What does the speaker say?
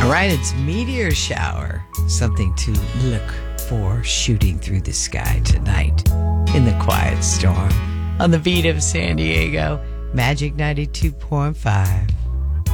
All right, it's meteor shower. Something to look for shooting through the sky tonight in the quiet storm on the beat of San Diego. Magic 92.5.